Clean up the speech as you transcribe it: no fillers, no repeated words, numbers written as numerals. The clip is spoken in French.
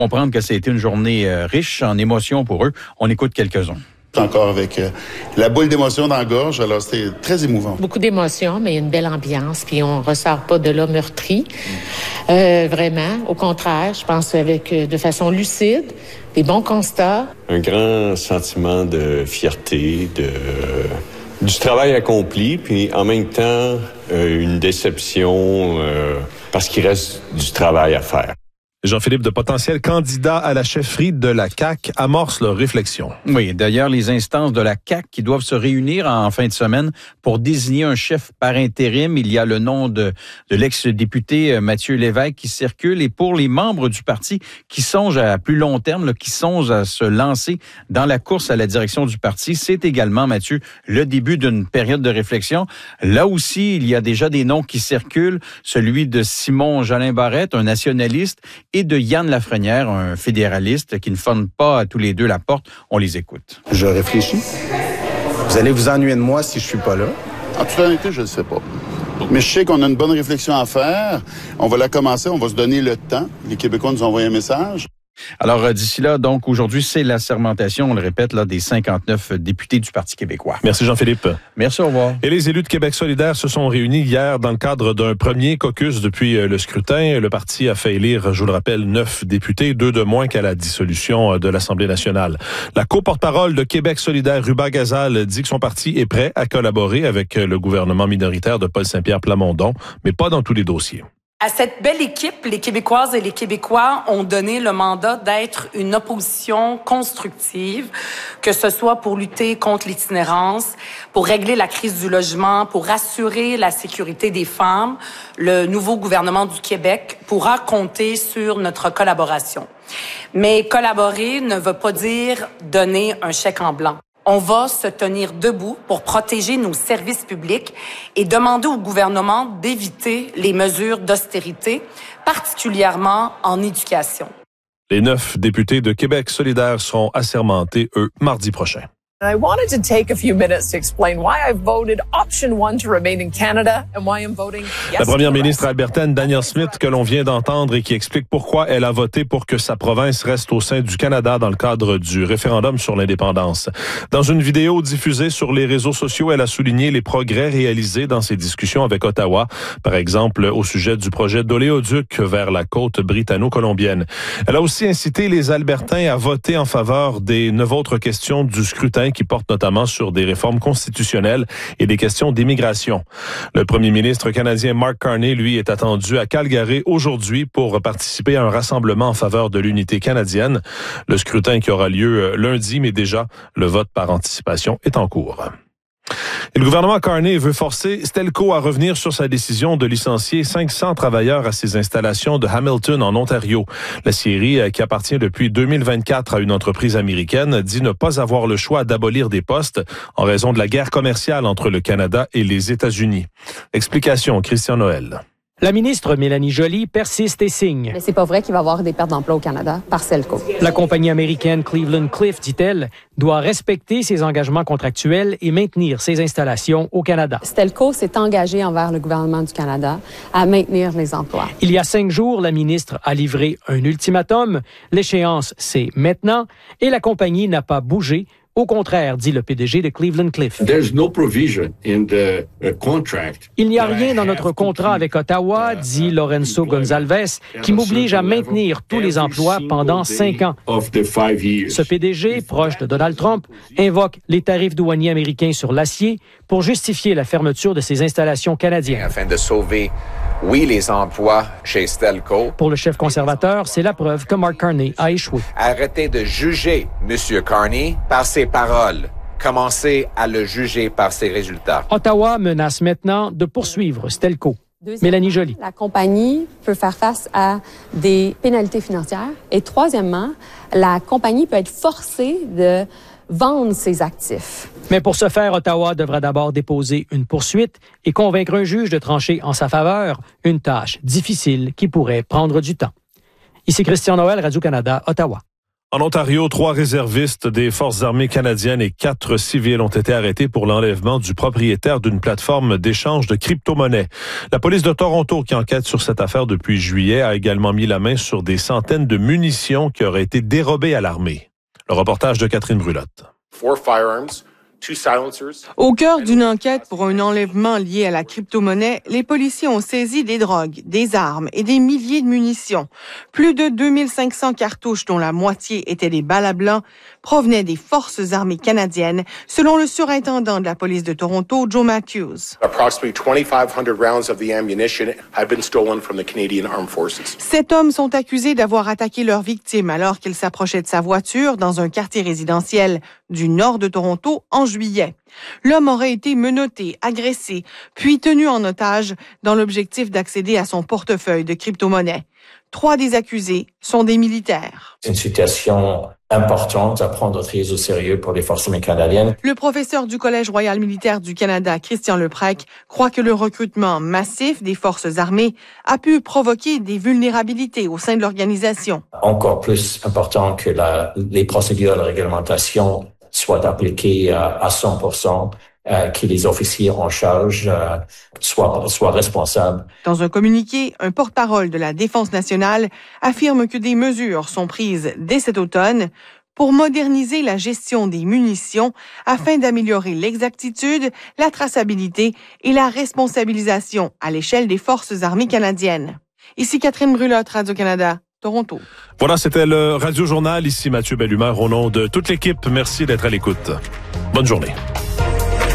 Comprendre que ça a été une journée riche en émotions pour eux. On écoute quelques-uns. Encore avec la boule d'émotion dans la gorge, alors c'était très émouvant. Beaucoup d'émotions, mais une belle ambiance, puis on ressort pas de là meurtri. Vraiment, au contraire, je pense de façon lucide, des bons constats. Un grand sentiment de fierté, du travail accompli, puis en même temps, une déception parce qu'il reste du travail à faire. Jean-Philippe, de potentiels candidats à la chefferie de la CAQ amorcent leur réflexion. Oui, d'ailleurs, les instances de la CAQ qui doivent se réunir en fin de semaine pour désigner un chef par intérim. Il y a le nom de l'ex-député Mathieu Lévesque qui circule. Et pour les membres du parti qui songent à plus long terme, qui songent à se lancer dans la course à la direction du parti, c'est également, Mathieu, le début d'une période de réflexion. Là aussi, il y a déjà des noms qui circulent. Celui de Simon Jolin Barrette, un nationaliste, et de Yann Lafrenière, un fédéraliste qui ne ferme pas à tous les deux la porte. On les écoute. Je réfléchis. Vous allez vous ennuyer de moi si je suis pas là. En toute honnêteté, je ne sais pas. Mais je sais qu'on a une bonne réflexion à faire. On va la commencer, on va se donner le temps. Les Québécois nous ont envoyé un message. Alors, d'ici là, donc, aujourd'hui, c'est la sermentation, on le répète, là, des 59 députés du Parti québécois. Merci Jean-Philippe. Merci, au revoir. Et les élus de Québec solidaire se sont réunis hier dans le cadre d'un premier caucus depuis le scrutin. Le parti a fait élire, je vous le rappelle, 9 députés, 2 de moins qu'à la dissolution de l'Assemblée nationale. La co-porte-parole de Québec solidaire, Ruba Gazal, dit que son parti est prêt à collaborer avec le gouvernement minoritaire de Paul Saint-Pierre Plamondon, mais pas dans tous les dossiers. À cette belle équipe, les Québécoises et les Québécois ont donné le mandat d'être une opposition constructive, que ce soit pour lutter contre l'itinérance, pour régler la crise du logement, pour assurer la sécurité des femmes. Le nouveau gouvernement du Québec pourra compter sur notre collaboration. Mais collaborer ne veut pas dire donner un chèque en blanc. On va se tenir debout pour protéger nos services publics et demander au gouvernement d'éviter les mesures d'austérité, particulièrement en éducation. Les 9 députés de Québec solidaire seront assermentés, eux, mardi prochain. I wanted to take a few minutes to explain why I voted option 1 to remain in Canada and why I'm voting yes. La première ministre albertaine Danielle Smith que l'on vient d'entendre et qui explique pourquoi elle a voté pour que sa province reste au sein du Canada dans le cadre du référendum sur l'indépendance. Dans une vidéo diffusée sur les réseaux sociaux, elle a souligné les progrès réalisés dans ses discussions avec Ottawa, par exemple au sujet du projet d'oléoduc vers la côte britanno-colombienne. Elle a aussi incité les Albertains à voter en faveur des 9 autres questions du scrutin qui portent notamment sur des réformes constitutionnelles et des questions d'immigration. Le premier ministre canadien Mark Carney, lui, est attendu à Calgary aujourd'hui pour participer à un rassemblement en faveur de l'unité canadienne. Le scrutin qui aura lieu lundi, mais déjà, le vote par anticipation est en cours. Et le gouvernement Carney veut forcer Stelco à revenir sur sa décision de licencier 500 travailleurs à ses installations de Hamilton en Ontario. La scierie, qui appartient depuis 2024 à une entreprise américaine, dit ne pas avoir le choix d'abolir des postes en raison de la guerre commerciale entre le Canada et les États-Unis. Explication, Christian Noël. La ministre Mélanie Joly persiste et signe. Mais c'est pas vrai qu'il va y avoir des pertes d'emploi au Canada par Stelco. La compagnie américaine Cleveland-Cliffs, dit-elle, doit respecter ses engagements contractuels et maintenir ses installations au Canada. Stelco s'est engagé envers le gouvernement du Canada à maintenir les emplois. Il y a 5 jours, la ministre a livré un ultimatum. L'échéance, c'est maintenant, et la compagnie n'a pas bougé. Au contraire, dit le PDG de Cleveland-Cliffs. Il n'y a rien dans notre contrat avec Ottawa, dit Lorenzo Gonzalez, qui m'oblige à maintenir tous les emplois pendant 5 ans. Ce PDG, proche de Donald Trump, invoque les tarifs douaniers américains sur l'acier pour justifier la fermeture de ses installations canadiennes. Afin de sauver, oui, les emplois chez Stelco. Pour le chef conservateur, c'est la preuve que Mark Carney a échoué. Arrêtez de juger M. Carney par ses paroles. Commencez à le juger par ses résultats. Ottawa menace maintenant de poursuivre Stelco. Mélanie Joly. La compagnie peut faire face à des pénalités financières. Et troisièmement, la compagnie peut être forcée de vendre ses actifs. Mais pour ce faire, Ottawa devra d'abord déposer une poursuite et convaincre un juge de trancher en sa faveur, une tâche difficile qui pourrait prendre du temps. Ici Christian Noël, Radio-Canada, Ottawa. En Ontario, 3 réservistes des Forces armées canadiennes et 4 civils ont été arrêtés pour l'enlèvement du propriétaire d'une plateforme d'échange de crypto-monnaies. La police de Toronto, qui enquête sur cette affaire depuis juillet, a également mis la main sur des centaines de munitions qui auraient été dérobées à l'armée. Le reportage de Catherine Brulotte. 4 firearms. Au cœur d'une enquête pour un enlèvement lié à la crypto-monnaie, les policiers ont saisi des drogues, des armes et des milliers de munitions. Plus de 2500 cartouches, dont la moitié étaient des balles à blanc, provenaient des Forces armées canadiennes, selon le surintendant de la police de Toronto, Joe Matthews. Approximately 2,500 rounds of the ammunition had been stolen from the Canadian Armed Forces. 7 hommes sont accusés d'avoir attaqué leur victime alors qu'ils s'approchaient de sa voiture dans un quartier résidentiel du nord de Toronto en juillet. L'homme aurait été menotté, agressé, puis tenu en otage dans l'objectif d'accéder à son portefeuille de crypto-monnaies. 3 des accusés sont des militaires. C'est une situation importante à prendre très au sérieux pour les Forces armées canadiennes. Le professeur du Collège royal militaire du Canada, Christian Leprec, croit que le recrutement massif des Forces armées a pu provoquer des vulnérabilités au sein de l'organisation. Encore plus important que les procédures de réglementation soient appliquées à 100%, que les officiers en charge soient responsables. Dans un communiqué, un porte-parole de la Défense nationale affirme que des mesures sont prises dès cet automne pour moderniser la gestion des munitions afin d'améliorer l'exactitude, la traçabilité et la responsabilisation à l'échelle des Forces armées canadiennes. Ici Catherine Brulotte, Radio-Canada. Toronto. Voilà, c'était le Radio Journal. Ici Mathieu Bellumeur au nom de toute l'équipe. Merci d'être à l'écoute. Bonne journée.